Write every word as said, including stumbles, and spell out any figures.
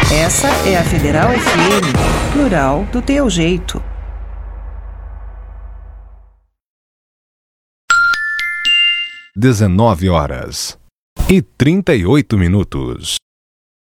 Essa é a Federal F M, plural do teu jeito. Dezenove horas e trinta e oito minutos.